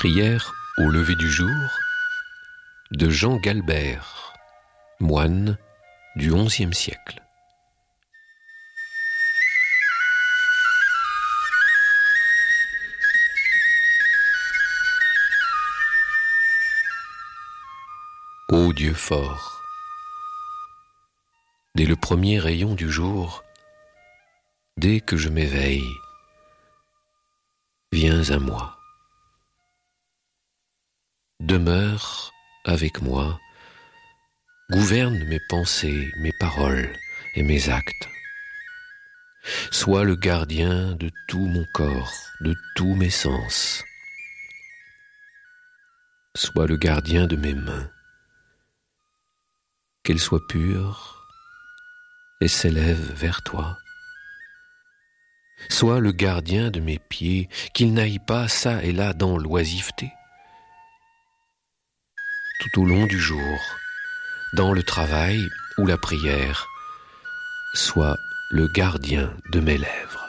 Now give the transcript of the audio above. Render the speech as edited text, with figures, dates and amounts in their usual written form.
Prière au lever du jour de Jean Galbert, moine du XIe siècle. Ô Dieu fort, dès le premier rayon du jour, dès que je m'éveille, viens à moi. Demeure avec moi, gouverne mes pensées, mes paroles et mes actes. Sois le gardien de tout mon corps, de tous mes sens. Sois le gardien de mes mains, qu'elles soient pures et s'élèvent vers toi. Sois le gardien de mes pieds, qu'ils n'aillent pas çà et là dans l'oisiveté. Tout au long du jour, dans le travail ou la prière, sois le gardien de mes lèvres.